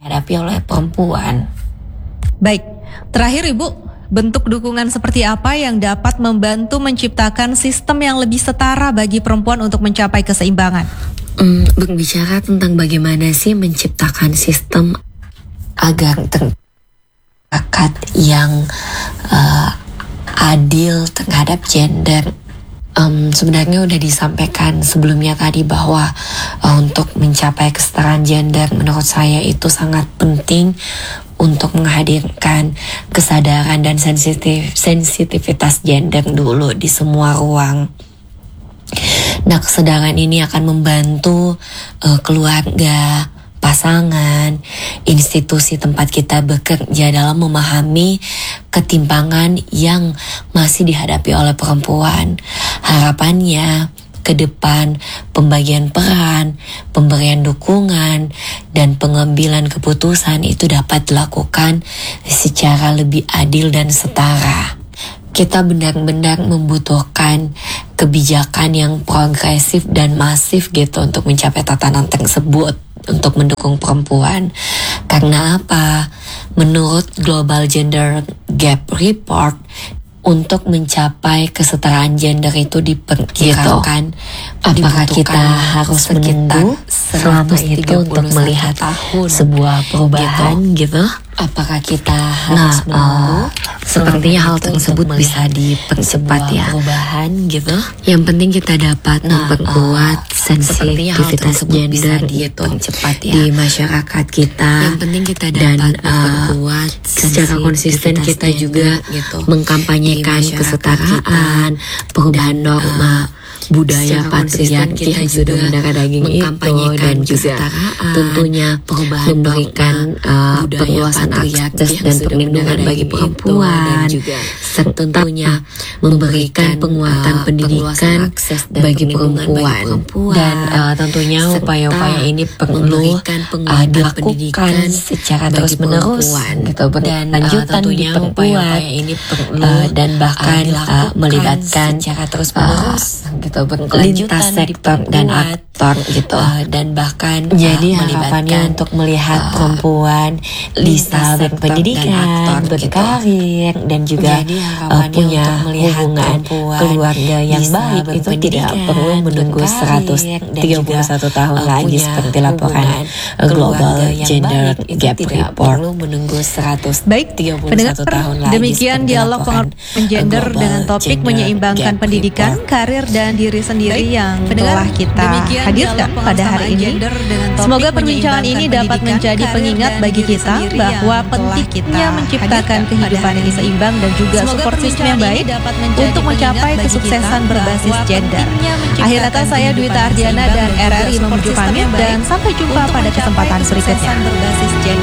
dihadapi oleh perempuan. Baik, terakhir Ibu, bentuk dukungan seperti apa yang dapat membantu menciptakan sistem yang lebih setara bagi perempuan untuk mencapai keseimbangan? Berbicara tentang bagaimana sih menciptakan sistem agar masyarakat yang adil terhadap gender. Sebenarnya udah disampaikan sebelumnya tadi bahwa untuk mencapai kesetaraan gender menurut saya itu sangat penting untuk menghadirkan kesadaran dan sensitivitas gender dulu di semua ruang. Nah, kesadaran ini akan membantu keluarga, pasangan, institusi tempat kita bekerja dalam memahami ketimpangan yang masih dihadapi oleh perempuan. Harapannya ke depan pembagian peran, pemberian dukungan, dan pengambilan keputusan itu dapat dilakukan secara lebih adil dan setara. Kita benar-benar membutuhkan kebijakan yang progresif dan masif gitu untuk mencapai tatanan tersebut untuk mendukung perempuan. Karena apa? Menurut Global Gender Gap Report, untuk mencapai kesetaraan gender itu diperkirakan apakah kita harus menunggu selama itu untuk melihat sebuah perubahan gitu? Apakah kita harus menunggu? Sepertinya hal tersebut bisa dipercepat ya. Perubahan gitu. Yang penting kita dapat memperkuat sensitivitas gender gitu di masyarakat kita. Yang penting kita dan dapat memperkuat secara konsisten kita juga mengkampanyekan kesetaraan, perubahan norma budaya patriarki yang sudah mendarah daging itu, dan juga tentunya memberikan perluasan akses dan perlindungan bagi perempuan, tentunya memberikan penguatan pendidikan bagi perempuan, dan tentunya upaya-upaya ini perlu dilakukan secara terus-menerus gitu, berlanjutan diperkuat dan bahkan melibatkan secara terus-menerus gitu, lintas sektor dan aktor gitu, dan bahkan jadi harapannya untuk melihat perempuan bisa berpendidikan, berkarir, dan juga punya hubungan keluarga yang baik itu tidak perlu menunggu 131 tahun lagi seperti laporan Global Gender Gap Report. Baik, pendengar, demikian dialog pengorbanan gender dengan topik menyeimbangkan pendidikan, karir, dan diri sendiri yang telah kita hadirkan pada hari ini. Semoga perbincangan ini dapat menjadi pengingat bagi kita bahwa pentingnya menciptakan kehidupan yang seimbang dan juga support system yang baik untuk mencapai kesuksesan berbasis gender. Akhir kata, saya Dwita Ardiana dan RRI menuju pamit dan sampai jumpa pada kesempatan berikutnya.